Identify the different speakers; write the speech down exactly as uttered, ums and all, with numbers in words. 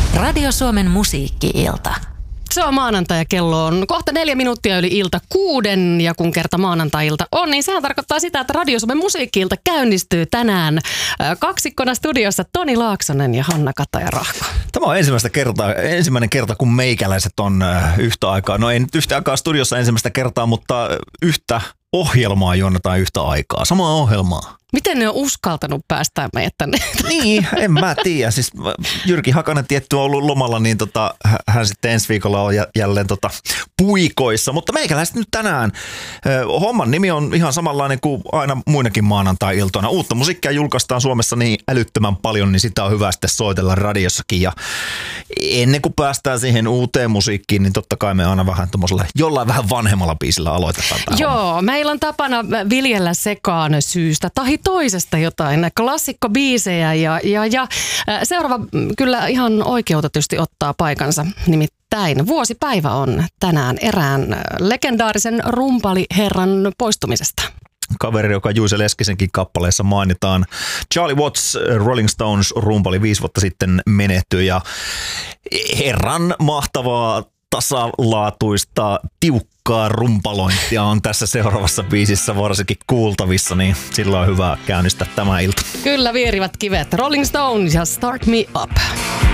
Speaker 1: Radio Suomen musiikki-ilta.
Speaker 2: Se on maanantai ja kello on kohta neljä minuuttia yli ilta kuuden. Ja kun kerta maanantai-ilta on, niin sehän tarkoittaa sitä, että Radio Suomen musiikki-ilta käynnistyy tänään kaksikkona studiossa Toni Laaksonen ja Hanna Kataja-Rahko.
Speaker 3: Tämä on ensimmäistä kertaa, ensimmäinen kerta, kun meikäläiset on yhtä aikaa. No ei nyt yhtä aikaa studiossa ensimmäistä kertaa, mutta yhtä ohjelmaa juonnetaan yhtä aikaa. Samaa ohjelmaa.
Speaker 2: Miten ne on uskaltanut päästää meidät tänne?
Speaker 3: Niin, en mä tiedä. Siis Jyrki Hakanen tietty on ollut lomalla, niin tota, hän sitten ensi viikolla on jälleen tota puikoissa. Mutta meikäläiset nyt tänään. Homman nimi on ihan samanlainen kuin aina muinakin maanantai-iltoina. Uutta musiikkia julkaistaan Suomessa niin älyttömän paljon, niin sitä on hyvä sitten soitella radiossakin. Ja ennen kuin päästään siihen uuteen musiikkiin, niin totta kai me aina vähän tuommoisella jollain vähän vanhemmalla biisillä aloitetaan.
Speaker 2: Joo, meillä on tapana viljellä sekaan syystä tai toisesta jotain klassikkobiisejä ja, ja, ja seuraava kyllä ihan oikeutetusti ottaa paikansa, nimittäin vuosipäivä on tänään erään legendaarisen rumpaliherran poistumisesta.
Speaker 3: Kaveri, joka Juise Leskisenkin kappaleessa mainitaan. Charlie Watts, Rolling Stones rumpali viisi vuotta sitten menehtyi ja herran mahtavaa tasalaatuista, tiukkaa rumpalointia on tässä seuraavassa biisissä varsinkin kuultavissa, niin sillä on hyvä käynnistää tämä ilta.
Speaker 2: Kyllä vierivät kivet. Rolling Stones ja Start Me Up.